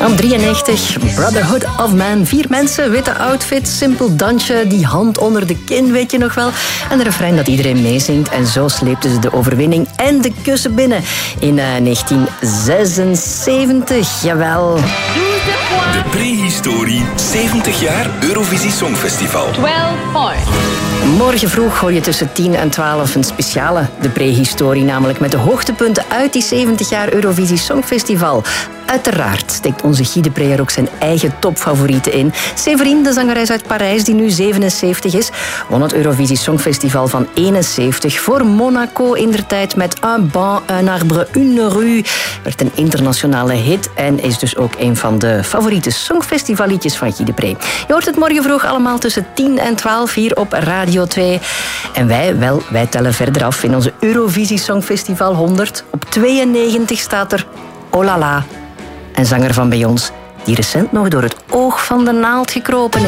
Op 93, Brotherhood of Man. 4 mensen, witte outfit, simpel dansje, die hand onder de kin, weet je nog wel. En de refrein dat iedereen meezingt. En zo sleepten ze de overwinning en de kussen binnen. In 1976, jawel. De prehistorie 70 jaar Eurovisie Songfestival. 12 points. Morgen vroeg hoor je tussen 10 en 12 een speciale De Prehistorie, namelijk met de hoogtepunten uit die 70 jaar Eurovisie Songfestival. Uiteraard steekt onze Guy de Pre er ook zijn eigen topfavorieten in. Séverine, de zangeres uit Parijs, die nu 77 is, won het Eurovisie Songfestival van 71 voor Monaco indertijd met Un banc, un arbre, une rue. Werd een internationale hit en is dus ook een van de favoriete songfestivalliedjes van Guy de Pre. Je hoort het morgen vroeg allemaal tussen 10 en 12 hier op Radio 2. En wij tellen verder af in onze Eurovisie Songfestival 100. Op 92 staat er Oh La La. Een zanger van bij ons die recent nog door het oog van de naald gekropen is.